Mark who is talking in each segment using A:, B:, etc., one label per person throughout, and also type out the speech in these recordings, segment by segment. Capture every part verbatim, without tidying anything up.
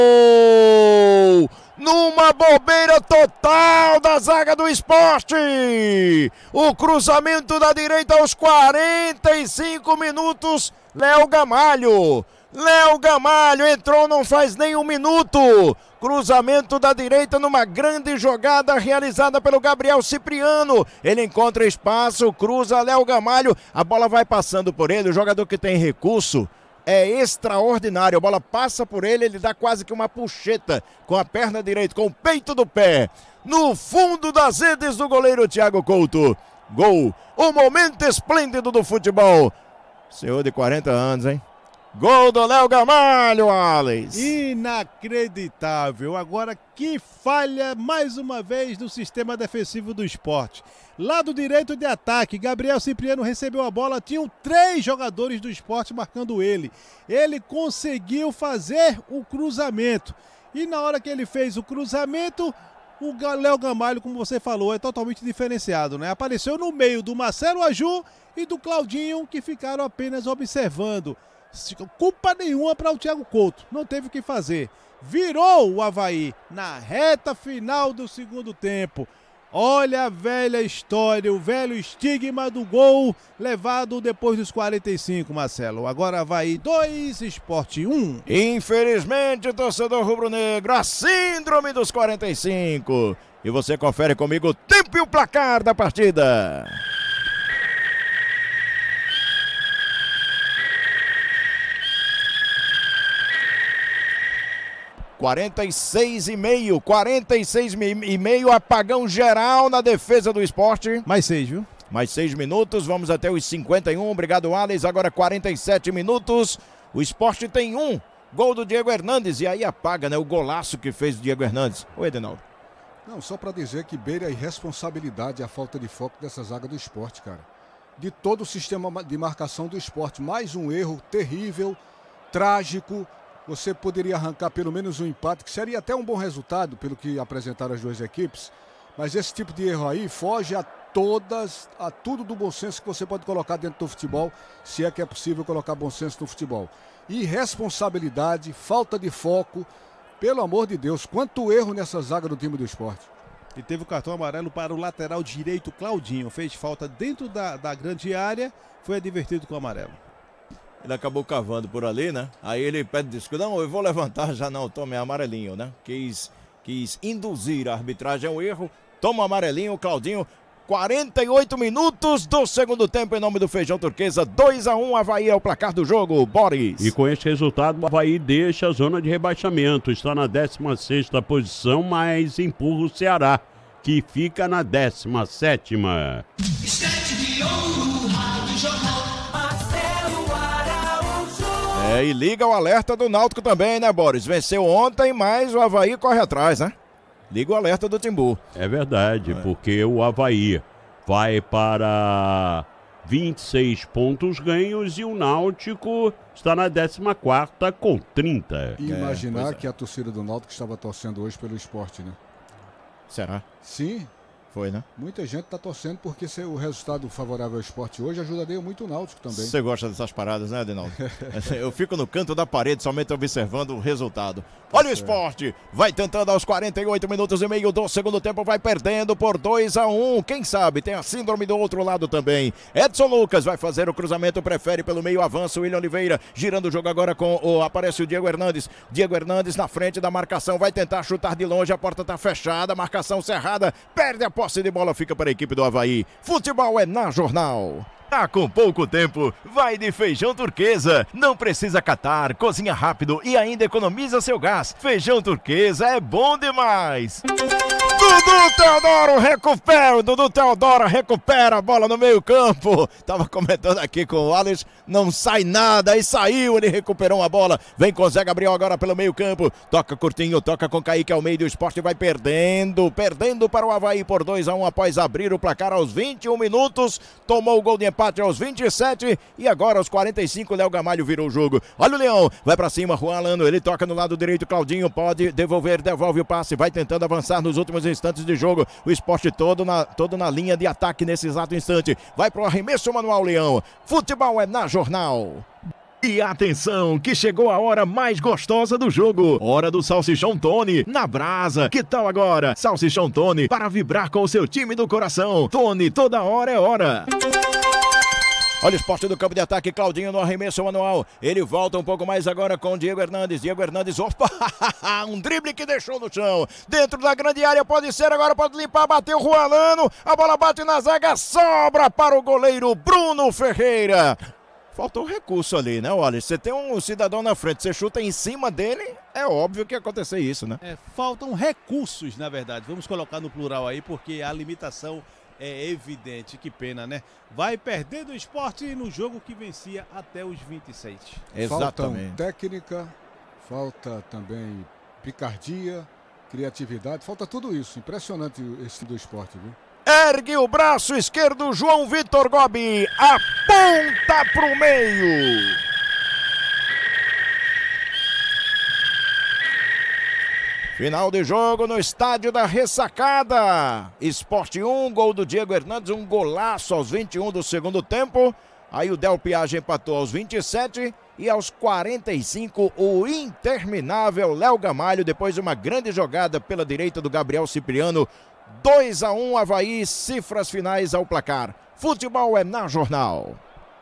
A: Numa bobeira total da zaga do Sport. O cruzamento da direita aos quarenta e cinco minutos. Léo Gamalho. Léo Gamalho entrou, não faz nem um minuto. Cruzamento da direita numa grande jogada realizada pelo Gabriel Cipriano. Ele encontra espaço, cruza Léo Gamalho. A bola vai passando por ele, o jogador que tem recurso. É extraordinário, a bola passa por ele, ele dá quase que uma puxeta com a perna direita, com o peito do pé, no fundo das redes do goleiro Thiago Couto. Gol, o momento esplêndido do futebol. Senhor de quarenta anos, hein? Gol do Léo Gamalho, Alex.
B: Inacreditável. Agora que falha mais uma vez no sistema defensivo do Sport. Lado direito de ataque, Gabriel Cipriano recebeu a bola, tinham três jogadores do Sport marcando ele. Ele conseguiu fazer o cruzamento. E na hora que ele fez o cruzamento, o Léo Gamalho, como você falou, é totalmente diferenciado, né? Apareceu no meio do Marcelo Aju e do Claudinho, que ficaram apenas observando. Culpa nenhuma para o Thiago Couto, não teve o que fazer. Virou o Avaí na reta final do segundo tempo. Olha a velha história, o velho estigma do gol levado depois dos quarenta e cinco, Marcelo. Agora Avaí dois, Sport um.
A: Infelizmente, torcedor rubro-negro, a síndrome dos quarenta e cinco. E você confere comigo o tempo e o placar da partida. quarenta e seis e meio, quarenta e seis e meio, apagão geral na defesa do Sport.
B: Mais seis, viu?
A: Mais seis minutos, vamos até os cinquenta e um, obrigado Alex, agora quarenta e sete minutos, o Sport tem um, gol do Diego Hernandes, e aí apaga, né, o golaço que fez o Diego Hernandes. Oi, Edenaldo.
C: Não, só para dizer que beira a irresponsabilidade, a falta de foco dessa zaga do Sport, cara. De todo o sistema de marcação do Sport, mais um erro terrível, trágico. Você poderia arrancar pelo menos um empate, que seria até um bom resultado, pelo que apresentaram as duas equipes. Mas esse tipo de erro aí foge a todas, a tudo do bom senso que você pode colocar dentro do futebol, se é que é possível colocar bom senso no futebol. Irresponsabilidade, falta de foco, pelo amor de Deus, quanto erro nessa zaga do time do Sport.
B: E teve o cartão amarelo para o lateral direito, Claudinho. Fez falta dentro da, da grande área, foi advertido com o amarelo.
A: Ele acabou cavando por ali, né? Aí ele pede desculpa. Não, eu vou levantar, já não, tome amarelinho, né? Quis, quis induzir a arbitragem ao erro. Toma amarelinho, Claudinho. quarenta e oito minutos do segundo tempo em nome do Feijão Turquesa. dois a um, Avaí é o placar do jogo, Boris.
D: E com este resultado, o Avaí deixa a zona de rebaixamento. Está na décima sexta posição, mas empurra o Ceará, que fica na décima sétima.
E: Estante de ouro, Rádio Jornal.
A: É, e liga o alerta do Náutico também, né, Boris? Venceu ontem, mas o Avaí corre atrás, né? Liga o alerta do Timbu.
D: É verdade, é. Porque o Avaí vai para vinte e seis pontos ganhos e o Náutico está na décima quarta com trinta.
C: E imaginar
A: é,
C: que a torcida do Náutico estava torcendo hoje pelo Sport, né?
A: Será?
C: Sim.
A: Foi, né?
C: Muita gente está torcendo porque se o resultado favorável ao Sport hoje ajudaria muito o Náutico também.
A: Você gosta dessas paradas, né, Adenaldo? Eu fico no canto da parede somente observando o resultado. Olha o Sport, vai tentando aos quarenta e oito minutos e meio do segundo tempo, vai perdendo por dois a um. Quem sabe tem a síndrome do outro lado também. Edson Lucas vai fazer o cruzamento, prefere pelo meio, avança o William Oliveira, girando o jogo agora com o, aparece o Diego Hernandes. Diego Hernandes na frente da marcação, vai tentar chutar de longe, a porta está fechada, marcação cerrada, perde a posse de bola, fica para a equipe do Avaí. Futebol é na Jornal. Tá com pouco tempo, vai de Feijão Turquesa. Não precisa catar, cozinha rápido e ainda economiza seu gás. Feijão Turquesa é bom demais. Dudu Teodoro recupera, Dudu Teodoro recupera a bola no meio campo. Tava comentando aqui com o Alex, não sai nada, aí saiu, ele recuperou a bola. Vem com o Zé Gabriel agora pelo meio campo. Toca curtinho, toca com Kaique ao meio do Sport, vai perdendo, perdendo para o Avaí por dois a um após abrir o placar aos vinte e um minutos. Tomou o gol de empate aos vinte e sete e agora aos quarenta e cinco, Léo Gamalho virou o jogo. Olha o Leão, vai pra cima, Juan Alano, ele toca no lado direito, Claudinho pode devolver, devolve o passe, vai tentando avançar nos últimos instantes de jogo. O Sport todo na, todo na linha de ataque nesse exato instante. Vai pro arremesso manual, Leão. Futebol é na Jornal. E atenção, que chegou a hora mais gostosa do jogo. Hora do Salsichão Tony, na brasa. Que tal agora? Salsichão Tony, para vibrar com o seu time do coração. Tony, toda hora é hora. Olha o Sport do campo de ataque, Claudinho no arremesso manual. Ele volta um pouco mais agora com o Diego Hernandes. Diego Hernandes, opa, um drible que deixou no chão. Dentro da grande área, pode ser, agora pode limpar, bateu o Juanano. A bola bate na zaga, sobra para o goleiro Bruno Ferreira. Faltou recurso ali, né, Wallace? Você tem um cidadão na frente, você chuta em cima dele, é óbvio que ia acontecer isso, né?
B: É, faltam recursos, na verdade. Vamos colocar no plural aí, porque a limitação é evidente. Que pena, né? Vai perdendo o Sport no jogo que vencia até os vinte e seis.
A: Exatamente.
C: Falta técnica, falta também picardia, criatividade, falta tudo isso. Impressionante esse do Sport, viu?
A: Ergue o braço esquerdo, João Vitor Gobi, aponta pro meio. Final de jogo no estádio da Ressacada. Sport um, gol do Diego Hernandes, um golaço aos vinte e um do segundo tempo. Aí o Del Piage empatou aos vinte e sete e aos quarenta e cinco o interminável Léo Gamalho, depois de uma grande jogada pela direita do Gabriel Cipriano. dois a um Avaí, cifras finais ao placar. Futebol é na Jornal.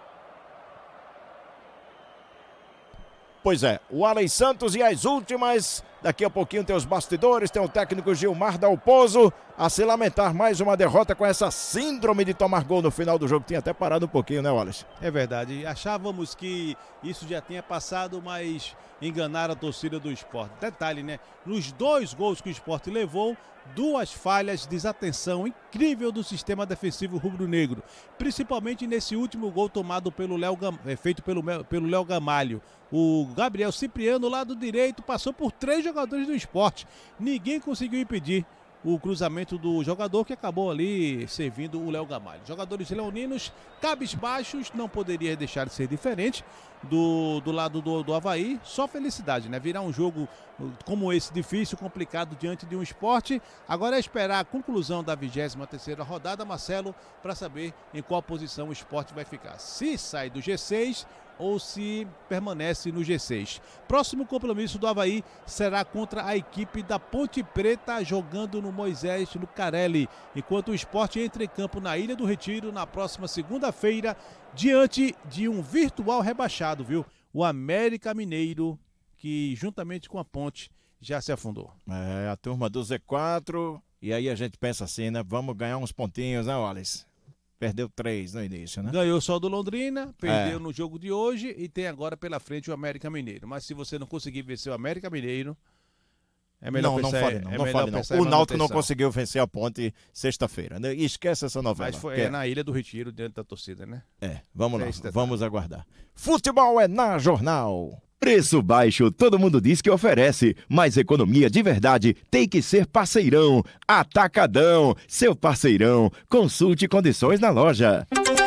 A: Pois é, o Alex Santos e as últimas. Daqui a pouquinho tem os bastidores, tem o técnico Gilmar Dalpozo a se lamentar mais uma derrota com essa síndrome de tomar gol no final do jogo. Tinha até parado um pouquinho, né, Wallace?
B: É verdade. Achávamos que isso já tinha passado, mas enganaram a torcida do Sport. Detalhe, né? Nos dois gols que o Sport levou, duas falhas, desatenção incrível do sistema defensivo rubro-negro. Principalmente nesse último gol tomado pelo Léo Gam... feito pelo pelo Léo Gamalho. O Gabriel Cipriano, lado direito, passou por três jogadores do Sport. Ninguém conseguiu impedir o cruzamento do jogador, que acabou ali servindo o Léo Gamalho. Jogadores leoninos, cabisbaixos, não poderia deixar de ser diferente do, do lado do, do Avaí. Só felicidade, né? Virar um jogo como esse, difícil, complicado, diante de um Sport. Agora é esperar a conclusão da vigésima terceira rodada, Marcelo, para saber em qual posição o Sport vai ficar. Se sai do G seis ou se permanece no G seis. Próximo compromisso do Avaí será contra a equipe da Ponte Preta, jogando no Moisés Lucarelli, enquanto o Sport entra em campo na Ilha do Retiro na próxima segunda-feira, diante de um virtual rebaixado, viu? O América Mineiro, que juntamente com a Ponte já se afundou.
A: É, a turma do Z quatro, e aí a gente pensa assim, né? Vamos ganhar uns pontinhos, né, Wallace? Perdeu três no início, né?
B: Ganhou só do Londrina, perdeu
A: É.
B: no jogo de hoje e tem agora pela frente o América Mineiro. Mas se você não conseguir vencer o América Mineiro, é melhor
A: não, não
B: pensar,
A: fale não,
B: é
A: não
B: melhor
A: fale não.
B: pensar em
A: O Náutico não
B: manutenção.
A: conseguiu vencer a Ponte sexta-feira, né? Esquece essa novela.
B: Mas foi
A: que
B: é
A: é,
B: na Ilha do Retiro, dentro da torcida, né?
A: é, vamos
B: É
A: lá,
B: esse detalhe.
A: vamos aguardar. Futebol é na Jornal.
F: Preço baixo, todo mundo diz que oferece, mas economia de verdade tem que ser Parceirão. Atacadão, seu parceirão. Consulte condições na loja.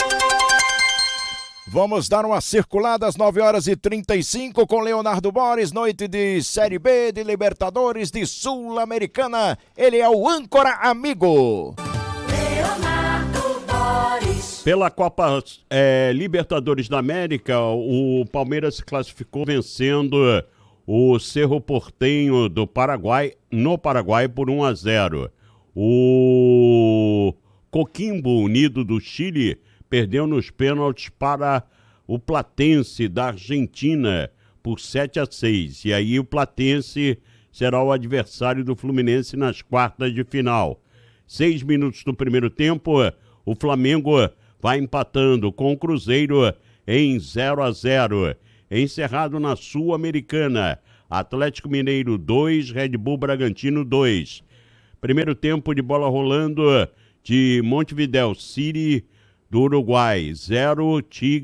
A: Vamos dar uma circulada às nove horas e trinta e cinco com Leonardo Boris, noite de Série B, de Libertadores, de Sul-Americana. Ele é o âncora amigo.
E: Leonardo Boris.
D: Pela Copa é, Libertadores da América, o Palmeiras se classificou vencendo o Cerro Porteño do Paraguai, no Paraguai, por um a zero. O Coquimbo Unido do Chile perdeu nos pênaltis para o Platense da Argentina por sete a seis. E aí o Platense será o adversário do Fluminense nas quartas de final. Seis minutos do primeiro tempo, o Flamengo vai empatando com o Cruzeiro em zero a zero. Encerrado na Sul-Americana, Atlético Mineiro dois, Red Bull Bragantino dois. Primeiro tempo de bola rolando de Montevidéu City do Uruguai, zero, Tigre.